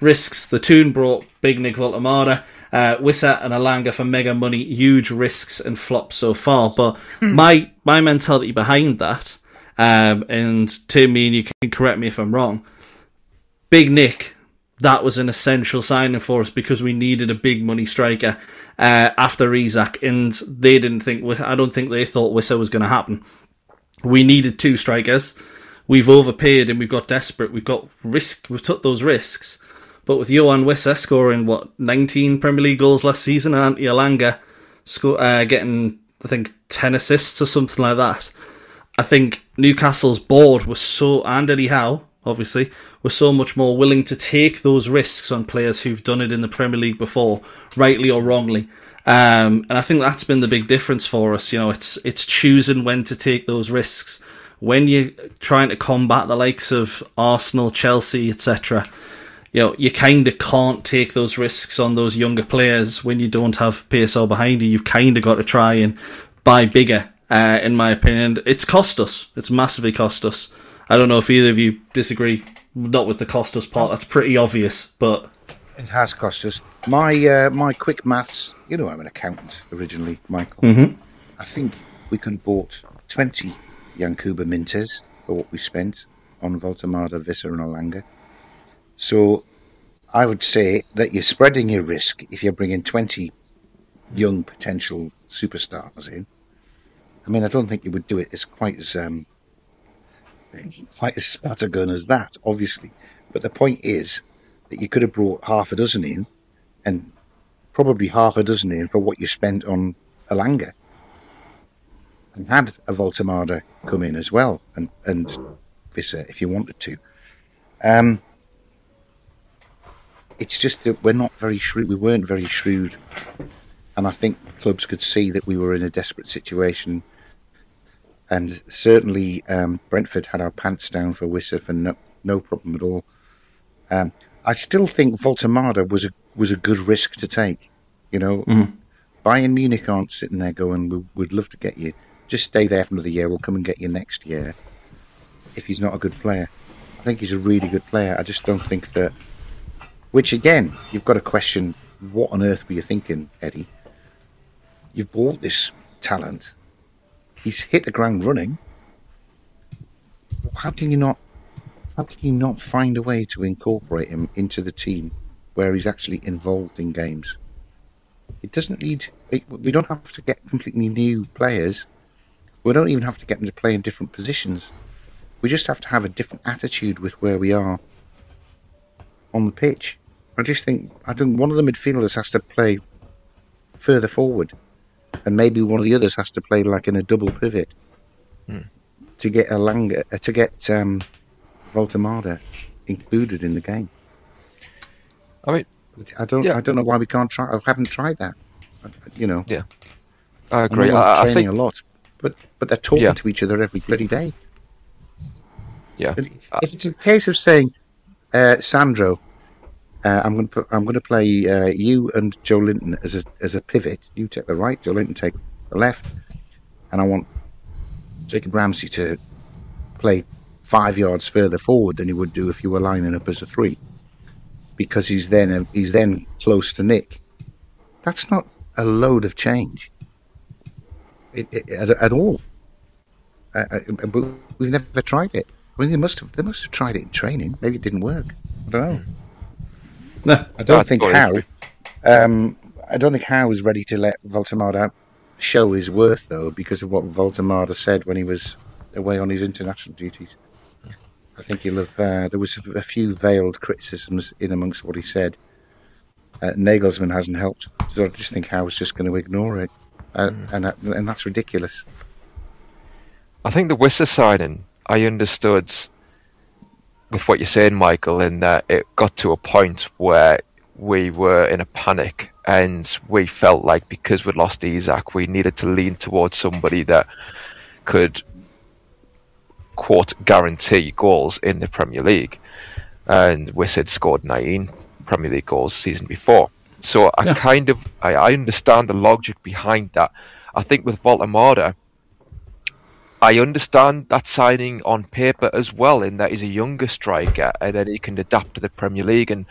risks. The Toon brought Big Nick Voltemada, Wissa and Alanga for mega money, huge risks and flops so far. But my mentality behind that, and Tim, me and you can correct me if I'm wrong, Big Nick, that was an essential signing for us because we needed a big money striker after Isak, and I don't think they thought Wissa was going to happen. We needed 2 strikers. We've overpaid and we've got desperate. We've took those risks. But with Johan Wissa scoring 19 Premier League goals last season, and Antti Alanga getting, I think, 10 assists or something like that, I think Newcastle's board was and Eddie Howe, obviously, was so much more willing to take those risks on players who've done it in the Premier League before, rightly or wrongly. And I think that's been the big difference for us. It's choosing when to take those risks. When you're trying to combat the likes of Arsenal, Chelsea, etc., you kind of can't take those risks on those younger players when you don't have PSL behind you. You've kind of got to try and buy bigger, in my opinion. It's cost us. It's massively cost us. I don't know if either of you disagree. Not with the cost us part. That's pretty obvious, but it has cost us. My quick maths. I'm an accountant originally, Michael. Mm-hmm. I think we could have bought 20 Yankuba Mintes for what we spent on Voltemada, Wissa and Alanga. So I would say that you're spreading your risk if you're bringing 20 young potential superstars in. I mean, I don't think you would do it as quite as scattergun as that, obviously. But the point is that you could have brought half a dozen in, and probably half a dozen in for what you spent on Alanga, and had a Voltemada come in as well, and Wissa if you wanted to. It's just that we're not very shrewd. We weren't very shrewd, and I think clubs could see that we were in a desperate situation. And certainly, Brentford had our pants down for Wissa for no problem at all. I still think Voltemada was a good risk to take. Bayern Munich aren't sitting there going, "We'd love to get you. Just stay there for another year. We'll come and get you next year." If he's not a good player, I think he's a really good player. I just don't think that. Which again, you've got to question: what on earth were you thinking, Eddie? You've bought this talent. He's hit the ground running. How can you not find a way to incorporate him into the team where he's actually involved in games? It doesn't need. We don't have to get completely new players. We don't even have to get them to play in different positions. We just have to have a different attitude with where we are on the pitch. I think one of the midfielders has to play further forward, and maybe one of the others has to play like in a double pivot to get Voltemada included in the game. I mean, I don't know why we can't try. I haven't tried that. Yeah, I agree. I think a lot, but they're talking to each other every bloody day. Yeah. If it's a case of saying, Sandro, I'm going to play you and Joe Linton as a pivot. You take the right, Joe Linton take the left, and I want Jacob Ramsey to play 5 yards further forward than he would do if you were lining up as a 3, because he's then close to Nick. That's not a load of change at all. But we've never tried it. I mean, they must have tried it in training. Maybe it didn't work. I don't know. No, I don't think Howe is ready to let Voltemada show his worth, though, because of what Voltemada said when he was away on his international duties. I think he'll have. There was a few veiled criticisms in amongst what he said. Nagelsmann hasn't helped, so I just think Howe's just going to ignore it, and that's ridiculous. I think the Wissa signing, I understood with what you're saying, Michael, in that it got to a point where we were in a panic and we felt like because we'd lost Isak, we needed to lean towards somebody that could, quote, guarantee goals in the Premier League. And Wissa had scored 19 Premier League goals season before. So I understand the logic behind that. I think with Voltemada, I understand that signing on paper as well, in that he's a younger striker and then he can adapt to the Premier League. And